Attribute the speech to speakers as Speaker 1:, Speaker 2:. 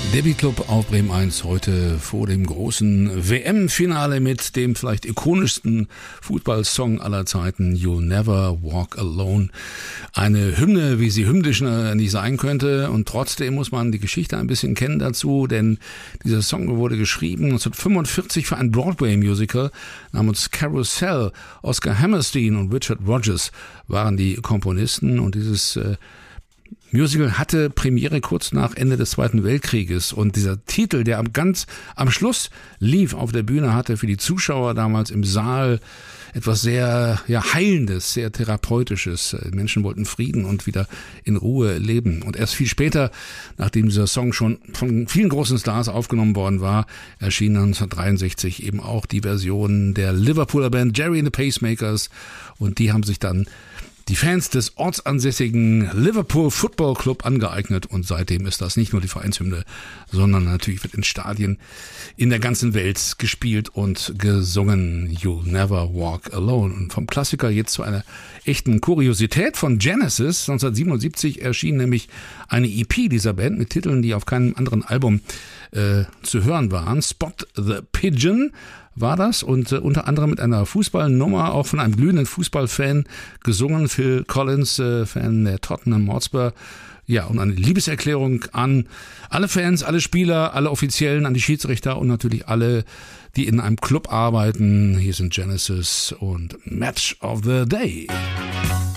Speaker 1: Der Beat-Club auf Bremen 1 heute vor dem großen WM-Finale mit dem vielleicht ikonischsten Fußballsong aller Zeiten, You'll Never Walk Alone. Eine Hymne, wie sie hymnisch nicht sein könnte, und trotzdem muss man die Geschichte ein bisschen kennen dazu, denn dieser Song wurde geschrieben 1945 für ein Broadway-Musical namens Carousel. Oscar Hammerstein und Richard Rodgers waren die Komponisten, und dieses Musical hatte Premiere kurz nach Ende des Zweiten Weltkrieges, und dieser Titel, der ganz am Schluss lief auf der Bühne, hatte für die Zuschauer damals im Saal etwas sehr Heilendes, sehr Therapeutisches. Menschen wollten Frieden und wieder in Ruhe leben. Und erst viel später, nachdem dieser Song schon von vielen großen Stars aufgenommen worden war, erschien 1963 eben auch die Version der Liverpooler Band Jerry and the Pacemakers, und die haben sich dann die Fans des ortsansässigen Liverpool Football Club angeeignet, und seitdem ist das nicht nur die Vereinshymne, sondern natürlich wird in Stadien in der ganzen Welt gespielt und gesungen. You'll Never Walk Alone. Und vom Klassiker jetzt zu einer echten Kuriosität von Genesis. 1977 erschien nämlich eine EP dieser Band mit Titeln, die auf keinem anderen Album zu hören waren. Spot the Pigeon war das, und unter anderem mit einer Fußballnummer, auch von einem glühenden Fußballfan gesungen, Phil Collins, Fan der Tottenham Hotspur. Ja, und eine Liebeserklärung an alle Fans, alle Spieler, alle Offiziellen, an die Schiedsrichter und natürlich alle, die in einem Club arbeiten. Hier sind Genesis und Match of the Day.